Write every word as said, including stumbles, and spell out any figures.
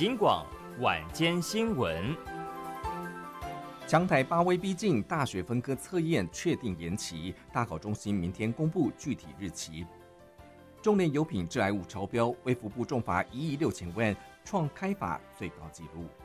警广晚间新闻。 强台八威逼近，大学分科测验确定延期，大考中心明天公布具体日期。重炼油品致癌物超标，卫福部重罚一亿六千万，创开罚最高纪录。